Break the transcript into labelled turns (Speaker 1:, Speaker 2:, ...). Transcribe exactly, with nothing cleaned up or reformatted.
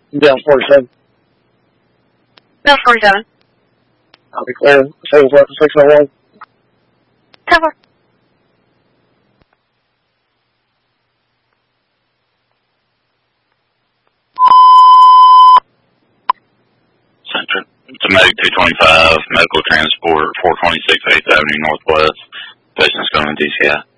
Speaker 1: Yeah, forty-seven.
Speaker 2: No, forty-seven.
Speaker 1: I'll be clear. six oh one.
Speaker 2: Cover.
Speaker 3: Central. It's a Medic two twenty-five, medical transport, four twenty-six eighth Avenue Northwest. Patient's going to D C I.